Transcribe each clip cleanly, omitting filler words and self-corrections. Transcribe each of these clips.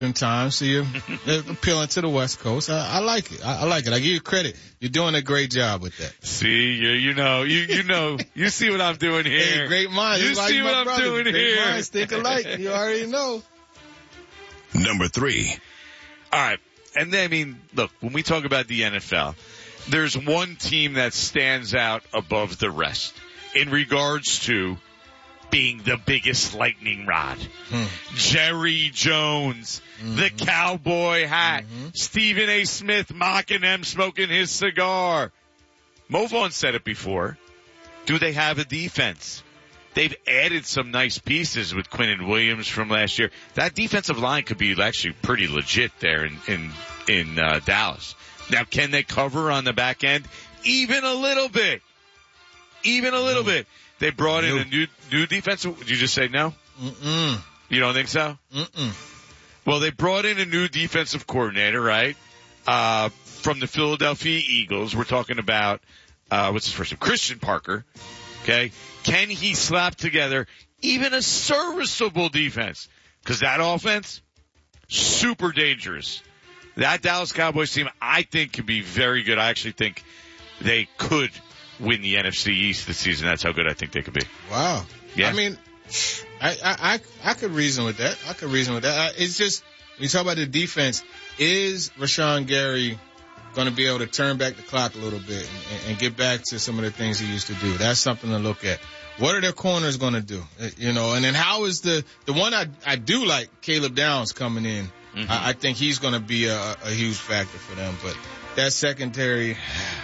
time, so you're appealing to the West Coast. I like it. I like it. I give you credit. You're doing a great job with that. See, you know, you see what I'm doing here. Hey, great minds. You see what I'm doing great here. Great minds think alike. You already know. Number 3. All right. And then, I mean, look, when we talk about the NFL, there's one team that stands out above the rest in regards to being the biggest lightning rod. Jerry Jones, the cowboy hat, Stephen A. Smith mocking them, smoking his cigar. Mo Vaughn said it before. Do they have a defense? They've added some nice pieces with Quinnen Williams from last year. That defensive line could be actually pretty legit there in Dallas. Now, can they cover on the back end? Even a little bit. Even a little bit. They brought in a new defensive. Did you just say no? You don't think so? Well, they brought in a new defensive coordinator, right? From the Philadelphia Eagles. We're talking about, what's his first name? Christian Parker. Okay. Can he slap together even a serviceable defense? Because that offense, super dangerous. That Dallas Cowboys team, I think, can be very good. I actually think they could win the NFC East this season. That's how good I think they could be. Wow. Yeah. I mean, I could reason with that. It's just, when you talk about the defense, is Rashawn Gary going to be able to turn back the clock a little bit and get back to some of the things he used to do? That's something to look at. What are their corners going to do? You know, and then how is the one I do like, Caleb Downs coming in. I think he's going to be a huge factor for them. But that secondary,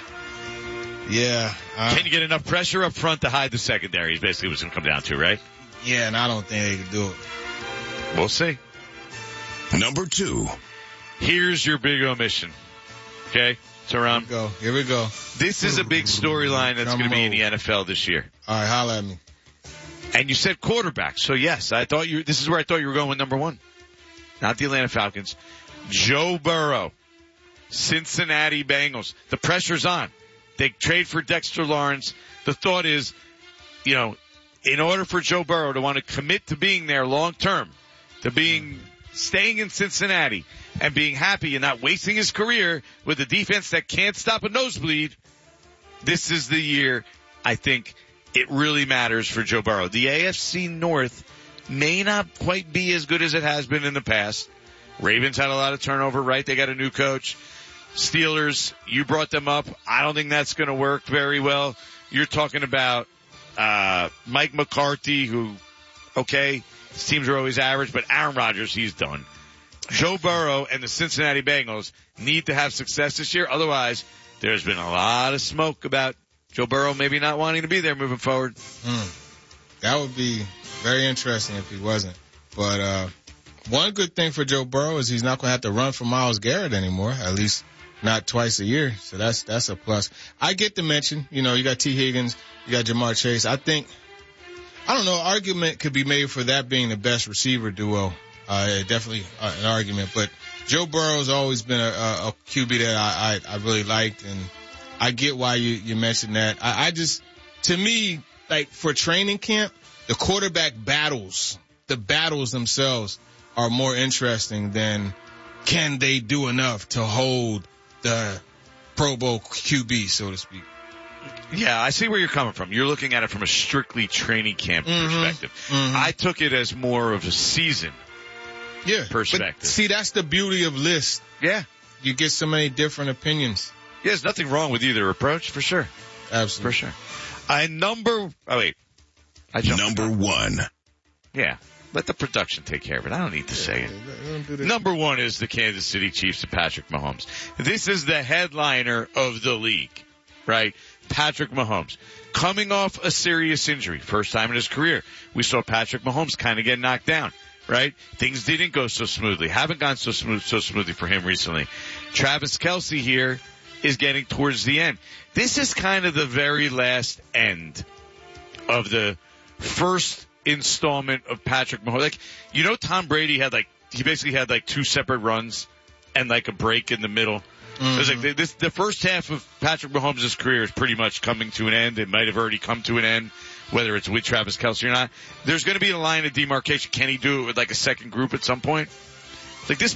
yeah. Can you get enough pressure up front to hide the secondary is basically what's going to come down to, right? Yeah, and I don't think they can do it. We'll see. Number 2. Here's your big omission. Okay, Taram. Here we go. This is a big storyline that's going to be in the NFL this year. All right, holla at me. And you said quarterback. So yes, this is where I thought you were going with number 1. Not the Atlanta Falcons. Joe Burrow. Cincinnati Bengals. The pressure's on. They trade for Dexter Lawrence. The thought is, you know, in order for Joe Burrow to want to commit to being there long term, to staying in Cincinnati and being happy and not wasting his career with a defense that can't stop a nosebleed, this is the year I think it really matters for Joe Burrow. The AFC North may not quite be as good as it has been in the past. Ravens had a lot of turnover, right? They got a new coach. Steelers, you brought them up. I don't think that's going to work very well. You're talking about Mike McCarthy, who, okay, his teams are always average, but Aaron Rodgers, he's done. Joe Burrow and the Cincinnati Bengals need to have success this year. Otherwise, there's been a lot of smoke about Joe Burrow maybe not wanting to be there moving forward. That would be very interesting if he wasn't. But one good thing for Joe Burrow is he's not going to have to run for Myles Garrett anymore, at least not twice a year. So that's a plus. I get the mention. You know, you got T. Higgins, you got Jamar Chase. I think, I don't know, argument could be made for that being the best receiver duo. Definitely an argument. But Joe Burrow's always been a QB that I really liked, and I get why you mentioned that. I just, to me, like for training camp, the quarterback battles, the battles themselves are more interesting than can they do enough to hold the Pro Bowl QB, so to speak. Yeah, I see where you're coming from. You're looking at it from a strictly training camp perspective. I took it as more of a season perspective. But see, that's the beauty of lists. Yeah. You get so many different opinions. Yeah, there's nothing wrong with either approach, for sure. Absolutely. For sure. Number 1. Yeah. Let the production take care of it. I don't need to say it. Number 1 is the Kansas City Chiefs and Patrick Mahomes. This is the headliner of the league, right? Patrick Mahomes. Coming off a serious injury. First time in his career. We saw Patrick Mahomes kind of get knocked down, right? Things didn't go so smoothly. Haven't gone so smoothly for him recently. Travis Kelce here is getting towards the end. This is kind of the very last end of the first installment of Patrick Mahomes. Like, you know, Tom Brady he basically had 2 separate runs and a break in the middle. It was like the first half of Patrick Mahomes' career is pretty much coming to an end. It might have already come to an end, whether it's with Travis Kelce or not. There's going to be a line of demarcation. Can he do it with a second group at some point? Like, this